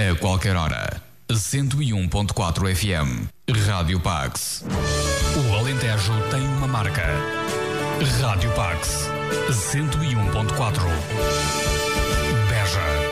A qualquer hora. 101.4 FM. Rádio Pax. O Alentejo tem uma marca. Rádio Pax. 101.4. Beja.